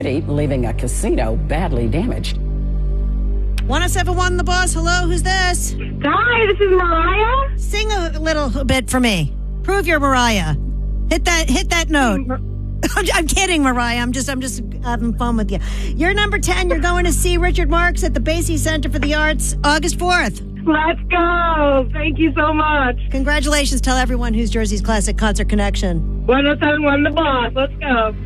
leaving a casino badly damaged. 1071 The Boss. Hello, who's this? Hi, this is Mariah. Sing a little bit for me. Prove you're Mariah. Hit that note. I'm kidding, Mariah. I'm just having fun with you. You're number 10. You're going to see Richard Marx at the Basie Center for the Arts August 4th. Let's go. Thank you so much. Congratulations. Tell everyone who's Jersey's Classic Concert Connection. 1071 The Boss. Let's go.